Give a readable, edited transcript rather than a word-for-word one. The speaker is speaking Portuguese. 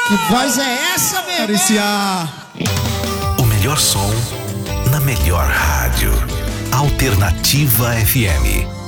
Que voz é essa, bebê? Acariciar. O melhor som na melhor rádio. Alternativa FM.